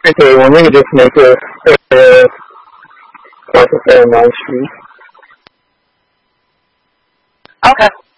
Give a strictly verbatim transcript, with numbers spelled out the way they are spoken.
Okay, well, we can just make a, a like a fair amount street. Okay.